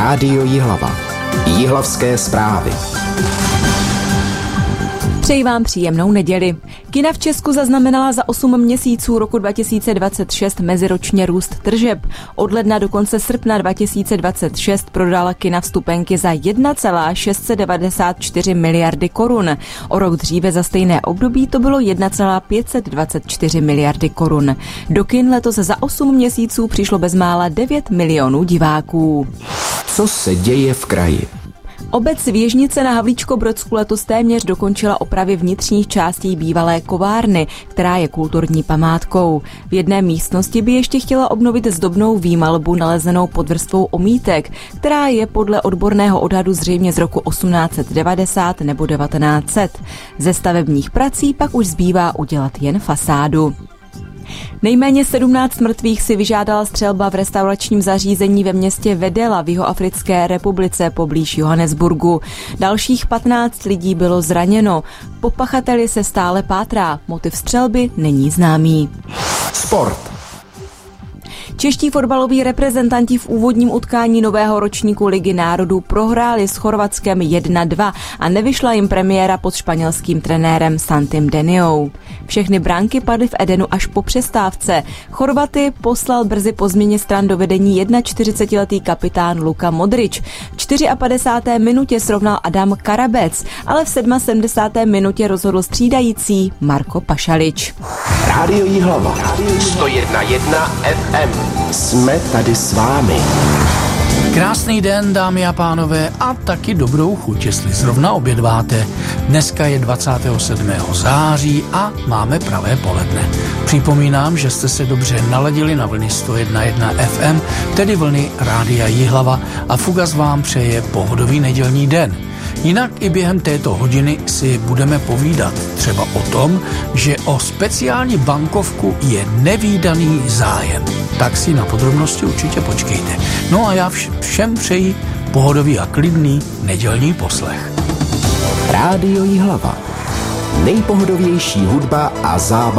Rádio Jihlava. Jihlavské zprávy. Přeji vám příjemnou neděli. Kina v Česku zaznamenala za 8 měsíců roku 2026 meziročně růst tržeb. Od ledna do konce srpna 2026 prodala kina vstupenky za 1,694 miliardy korun. O rok dříve za stejné období to bylo 1,524 miliardy korun. Do kin letos za 8 měsíců přišlo bezmála 9 milionů diváků. Co se děje v kraji? Obec Věžnice na Havlíčkobrodsku letos téměř dokončila opravy vnitřních částí bývalé kovárny, která je kulturní památkou. V jedné místnosti by ještě chtěla obnovit zdobnou výmalbu nalezenou pod vrstvou omítek, která je podle odborného odhadu zřejmě z roku 1890 nebo 1900. Ze stavebních prací pak už zbývá udělat jen fasádu. Nejméně 17 mrtvých si vyžádala střelba v restauračním zařízení ve městě Vedela v Jihoafrické republice poblíž Johannesburgu. Dalších 15 lidí bylo zraněno. Po pachateli se stále pátrá. Motiv střelby není známý. Sport. Čeští fotbaloví reprezentanti v úvodním utkání nového ročníku Ligy národů prohráli s Chorvatskem 1-2 a nevyšla jim premiéra pod španělským trenérem Santim Deniou. Všechny branky padly v Edenu až po přestávce. Chorvaty poslal brzy po změně stran do vedení 41letý kapitán Luka Modrič. V 54. minutě srovnal Adam Karabec, ale v 77. minutě rozhodl střídající Marko Pašalič. Rádio Jihlava. 101,1 FM. Jsme tady s vámi. Krásný den, dámy a pánové, a taky dobrou chuť, jestli zrovna obědváte. Dneska je 27. září a máme pravé poledne. Připomínám, že jste se dobře naladili na vlny 101,1 FM, tedy vlny Rádia Jihlava, a Fugas vám přeje pohodový nedělní den. Jinak i během této hodiny si budeme povídat třeba o tom, že o speciální bankovku je nevídaný zájem. Tak si na podrobnosti určitě počkejte. No a já všem přeji pohodový a klidný nedělní poslech. Rádio Jihlava. Nejpohodovější hudba a zábava.